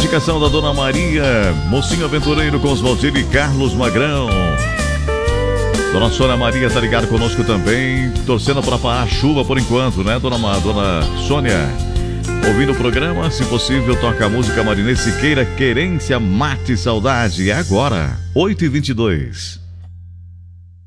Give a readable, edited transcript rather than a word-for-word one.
dedicação da Dona Maria, Mocinho Aventureiro com Oswaldinho e Carlos Magrão. Dona Sônia Maria tá ligada conosco também, torcendo para parar a chuva por enquanto, né, Dona Sônia? Ouvindo o programa, se possível, toca a música Marinês Siqueira, Querência Mate Saudade. É agora, 8h22.